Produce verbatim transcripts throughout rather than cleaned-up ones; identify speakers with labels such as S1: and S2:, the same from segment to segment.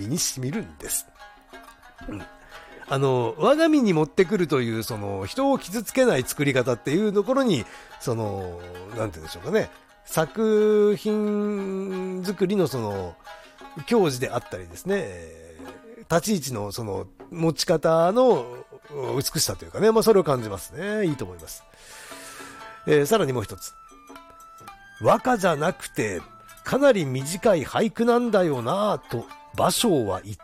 S1: に染みるんです。うん。あの、我が身に持ってくるという、その、人を傷つけない作り方っていうところに、その、なんて言うんでしょうかね。作品作りのその、教示であったりですね。立ち位置のその、持ち方の美しさというかね。まあ、それを感じますね。いいと思います。えー、さらにもう一つ。和歌じゃなくて、かなり短い俳句なんだよなぁと、芭蕉は言った。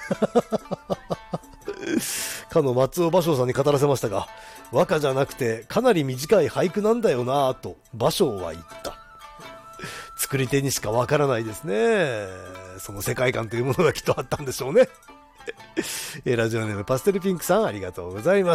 S1: かの松尾芭蕉さんに語らせましたが、和歌じゃなくてかなり短い俳句なんだよなぁと芭蕉は言った。作り手にしかわからないですね。その世界観というものがきっとあったんでしょうね。えラジオネームパステルピンクさん、ありがとうございます。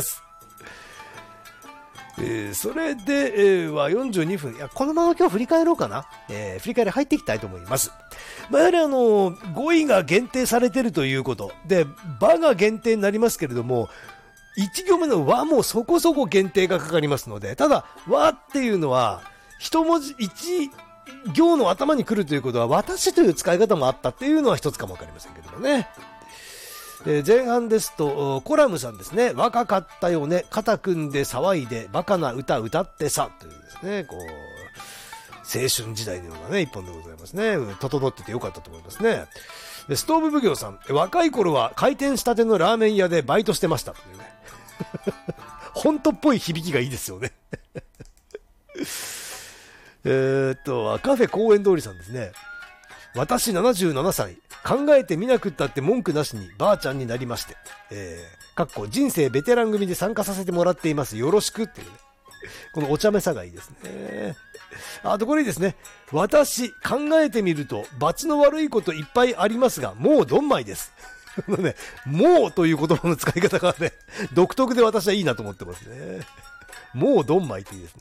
S1: えー、それで、えー、はよんじゅうにふん。いや、このまま今日振り返ろうかな。えー、振り返り入っていきたいと思います。まあ、やはりあの、ごいが限定されているということ。で、ばが限定になりますけれども、いち行目の和もそこそこ限定がかかりますので、ただ、和っていうのは、一文字、一行の頭に来るということは、私という使い方もあったっていうのは一つかもわかりませんけどもね。えー、前半ですとコラムさんですね。若かったよね、肩組んで騒いでバカな歌歌ってさというですね、こう青春時代のようなね一本でございますね。整っててよかったと思いますね。でストーブ奉行さん、若い頃は開店したてのラーメン屋でバイトしてましたというね。本当っぽい響きがいいですよね。えっとカフェ公園通りさんですね。私ななじゅうななさい、考えてみなくったって文句なしにばあちゃんになりまして、えー、かっこ人生ベテラン組で参加させてもらっています、よろしくっていうね、このお茶目さがいいですね。あとこれいいですね。私考えてみると罰の悪いこといっぱいありますが、もうどんまいです。ね、もうという言葉の使い方がね、独特で私はいいなと思ってますね。もうどんまいっていいですね。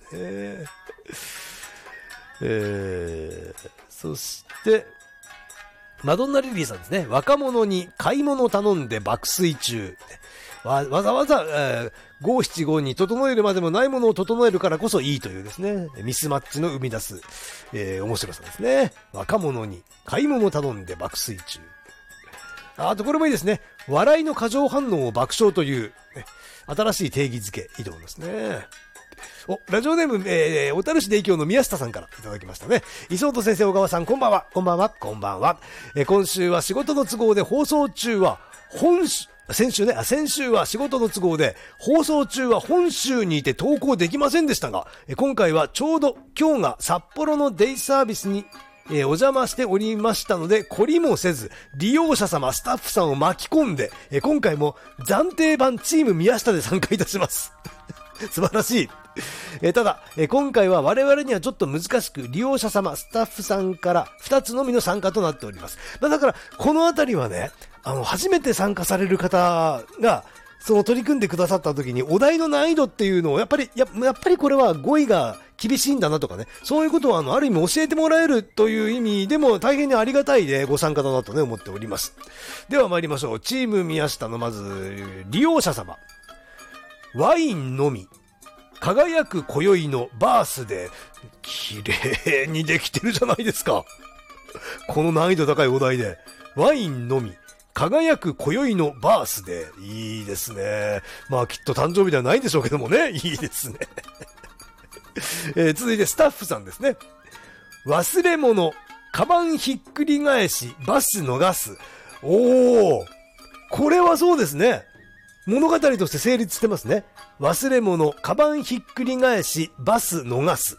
S1: えー、そしてマドンナリリーさんですね。若者に買い物頼んで爆睡中。わ, わざわざ、えー、ごしちごに整えるまでもないものを整えるからこそいいというですね、ミスマッチの生み出す、えー、面白さですね。若者に買い物頼んで爆睡中。あとこれもいいですね。笑いの過剰反応を爆笑という、ね、新しい定義づけ、いいと思いますね。お、ラジオネーム、えー、小樽市で京の宮下さんからいただきましたね。磯本先生、小川さん、こんばんは。こんばんは。こんばんは。えー、今週は仕事の都合で放送中は本州、先週ね、あ、先週は仕事の都合で放送中は本州にいて投稿できませんでしたが、えー、今回はちょうど今日が札幌のデイサービスにえー、お邪魔しておりましたので、懲りもせず、利用者様、スタッフさんを巻き込んで、えー、今回も暫定版チーム宮下で参加いたします。素晴らしい。えー、ただ、えー、今回は我々にはちょっと難しく、利用者様、スタッフさんからふたつのみの参加となっております。まあ、だから、このあたりはね、あの、初めて参加される方が、その取り組んでくださった時にお題の難易度っていうのをやっぱりや、やっぱりこれは語彙が厳しいんだなとかね、そういうことをあのある意味教えてもらえるという意味でも大変にありがたいでご参加だなとね思っております。では参りましょう。チーム宮下のまず利用者様、ワインのみ輝く今宵のバースで、綺麗にできてるじゃないですか。この難易度高いお題でワインのみ輝く今宵のバースデー。いいですね。まあきっと誕生日ではないんでしょうけどもね。いいですね。えー、続いてスタッフさんですね。忘れ物、カバンひっくり返し、バス逃す。おー、これはそうですね。物語として成立してますね。忘れ物、カバンひっくり返し、バス逃す。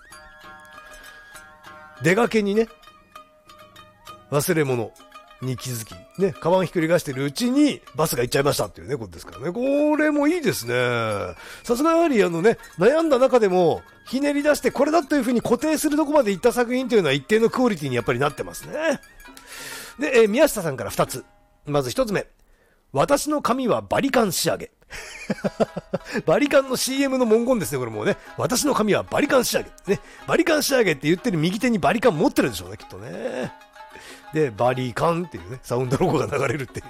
S1: 出かけにね、忘れ物に気づき、ね、カバンひっくり返してるうちにバスが行っちゃいましたっていうね、ことですからね。これもいいですね。さすがやはりあのね、悩んだ中でもひねり出してこれだというふうに固定するとこまでいった作品というのは一定のクオリティにやっぱりなってますね。で、えー、宮下さんからふたつ。まずひとつめ。私の髪はバリカン仕上げ。バリカンの シーエム の文言ですね、これもうね。私の髪はバリカン仕上げ。ね。バリカン仕上げって言ってる右手にバリカン持ってるでしょうね、きっとね。で、バリカンっていうね、サウンドロゴが流れるっていう。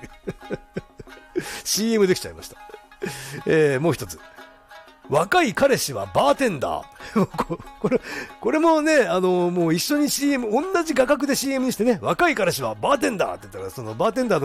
S1: シーエム できちゃいました。えー、もう一つ。若い彼氏はバーテンダー。これ、これもね、あの、もう一緒に シーエム、同じ画角で シーエム にしてね、若い彼氏はバーテンダーって言ったら、そのバーテンダーの